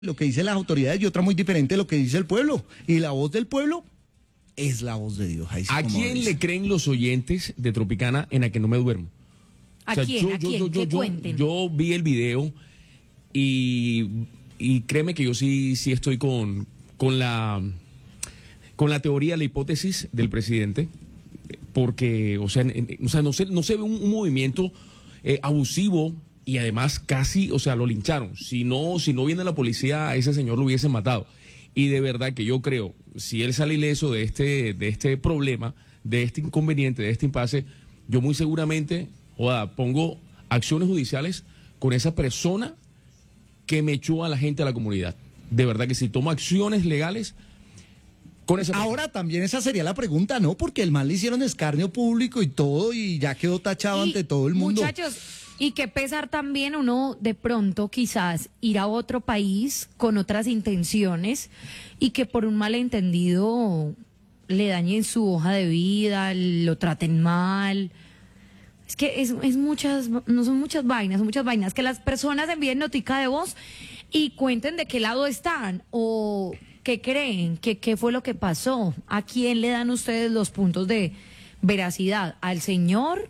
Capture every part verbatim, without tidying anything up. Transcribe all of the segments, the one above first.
lo que dicen las autoridades y otra muy diferente de lo que dice el pueblo. Y la voz del pueblo es la voz de Dios. Ahí sí, ¿A como quién dice. le creen los oyentes de Tropicana en la que no me duermo? ¿A O sea, quién? yo, ¿A yo, quién? yo, ¿Qué yo, yo, cuenten? yo vi el video y, y créeme que yo sí, sí estoy con, con la con la teoría, la hipótesis del presidente, porque, o sea, en- en- o sea no se, no se ve un, un movimiento eh, abusivo y además casi, o sea, lo lincharon. Si no, si no viene la policía, a ese señor lo hubiesen matado. Y de verdad que yo creo, si él sale ileso de este, de este problema, de este inconveniente, de este impasse, yo muy seguramente, joda, pongo acciones judiciales con esa persona que me echó a la gente a la comunidad. De verdad que si tomo acciones legales con esa persona. Ahora también esa sería la pregunta, ¿no? Porque el mal le hicieron escarnio público y todo y ya quedó tachado Y, ante todo el mundo. Muchachos, y qué pesar también uno de pronto quizás ir a otro país con otras intenciones y que por un malentendido le dañen su hoja de vida, lo traten mal. Es que es, es muchas, no son muchas vainas, son muchas vainas. Que las personas envíen notica de voz y cuenten de qué lado están o qué creen, que qué fue lo que pasó. ¿A quién le dan ustedes los puntos de veracidad? ¿Al señor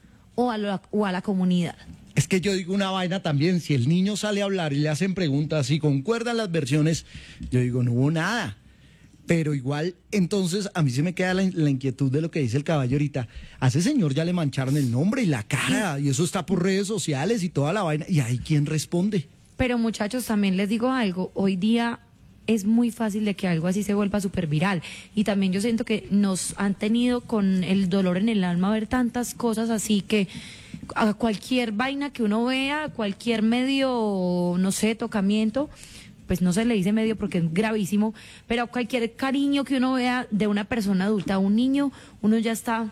o a la, o a la comunidad? Es que yo digo una vaina también, si el niño sale a hablar y le hacen preguntas y concuerdan las versiones, yo digo, no hubo nada. Pero igual, entonces, a mí se me queda la, la inquietud de lo que dice el caballo ahorita. A ese señor ya le mancharon el nombre y la cara, y eso está por redes sociales y toda la vaina, y ahí quién responde. Pero muchachos, también les digo algo, hoy día es muy fácil de que algo así se vuelva súper viral. Y también yo siento que nos han tenido con el dolor en el alma ver tantas cosas así que a cualquier vaina que uno vea, a cualquier medio, no sé, tocamiento, pues no se le dice medio porque es gravísimo, pero a cualquier cariño que uno vea de una persona adulta a un niño, uno ya está,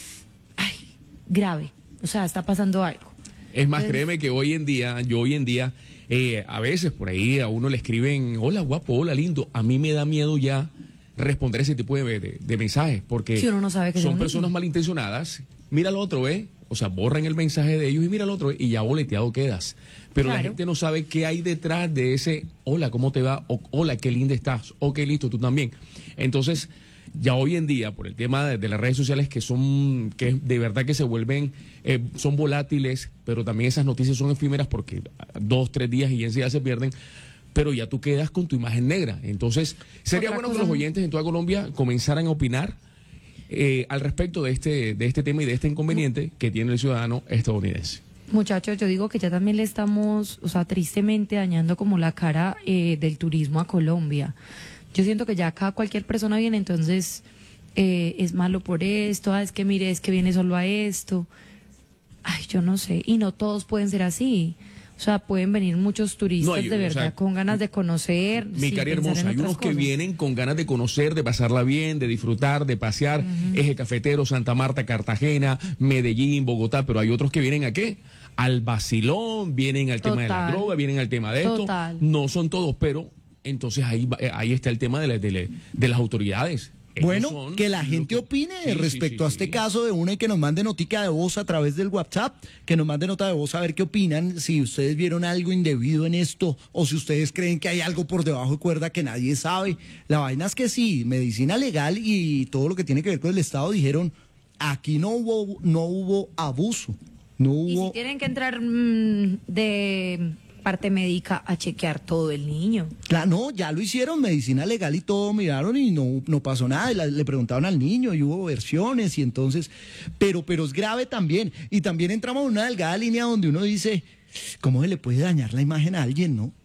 ay, grave, o sea, está pasando algo. Es más, Entonces- créeme que hoy en día, yo hoy en día, eh, a veces por ahí a uno le escriben, hola guapo, hola lindo. A mí me da miedo ya responder ese tipo de, de- de mensajes, porque Si uno no sabe que son son personas niños. malintencionadas. Mira al otro, ¿eh? O sea, borran el mensaje de ellos y mira al otro, ¿eh? Y ya boleteado quedas. Pero la Claro. gente no sabe qué hay detrás de ese, hola, ¿cómo te va? O hola, qué linda estás. O qué listo, tú también. Entonces, ya hoy en día, por el tema de, de las redes sociales que son, que de verdad que se vuelven, eh, son volátiles, pero también esas noticias son efímeras porque dos, tres días y ya se pierden, pero ya tú quedas con tu imagen negra. Entonces, sería Otra bueno que cosa- los oyentes en toda Colombia comenzaran a opinar eh, al respecto de este, de este tema y de este inconveniente que tiene el ciudadano estadounidense. Muchachos, yo digo que ya también le estamos, o sea, tristemente dañando como la cara eh, del turismo a Colombia. Yo siento que ya acá cualquier persona viene, entonces eh, es malo por esto, ah, es que mire, es que viene solo a esto. Ay, yo no sé, y no todos pueden ser así. O sea, pueden venir muchos turistas No, y- de o verdad sea, con ganas de conocer. Mi sin cari pensar hermosa, en hay otras unos que cosas. vienen con ganas de conocer, de pasarla bien, de disfrutar, de pasear, Eje Cafetero, Santa Marta, Cartagena, Medellín, Bogotá, pero hay otros que vienen a qué? Al vacilón, vienen al tema de la Total. droga, vienen al tema de esto. Total. No son todos, pero entonces ahí, va- eh, ahí está el tema de, la- de, la- de las autoridades. Ellos Bueno, son que la los gente que- opine Sí, sí, respecto sí, a este sí. caso de una y que nos mande notica de voz a través del WhatsApp, que nos mande nota de voz a ver qué opinan, si ustedes vieron algo indebido en esto o si ustedes creen que hay algo por debajo de cuerda que nadie sabe. La vaina es que sí, medicina legal y todo lo que tiene que ver con el Estado dijeron, aquí no hubo, no hubo abuso, no Y hubo... si tienen que entrar mm, de parte médica a chequear todo el niño. Claro, no, ya lo hicieron, medicina legal y todo, miraron y no, no pasó nada. Y la- le preguntaron al niño y hubo versiones y entonces, pero, pero es grave también. Y también entramos en una delgada línea donde uno dice, ¿cómo se le puede dañar la imagen a alguien, no?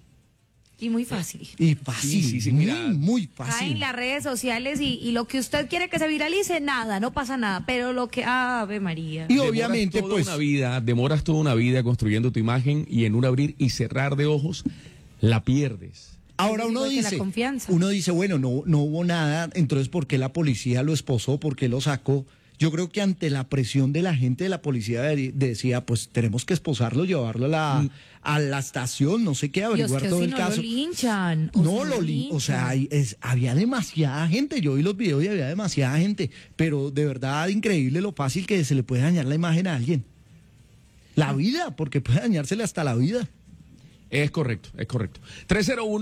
Y muy fácil. Y fácil, Sí, sí, sí, muy, mira. muy Caen fácil. las redes sociales y, y lo que usted quiere que se viralice, nada, no pasa nada. Pero lo que, Ave María. Y Demoras obviamente, toda pues, una vida, demoras toda una vida construyendo tu imagen y en un abrir y cerrar de ojos la pierdes. ahora Es uno igual que la dice, confianza. uno dice, bueno, no, no hubo nada, entonces ¿por qué la policía lo esposó? ¿Por qué lo sacó? Yo creo que ante la presión de la gente de la policía de- decía, pues tenemos que esposarlo, llevarlo a la, a la estación, no sé qué, Dios, averiguar que todo si el no caso. lo linchan. o No, si lo li- o sea, hay- es- había demasiada gente. Yo vi los videos y había demasiada gente. Pero de verdad, increíble lo fácil que se le puede dañar la imagen a alguien. La vida, porque puede dañársele hasta la vida. Es correcto, es correcto. trescientos uno